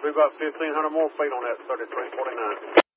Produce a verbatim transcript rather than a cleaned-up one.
be about fifteen hundred more feet on that thirty-three forty-nine.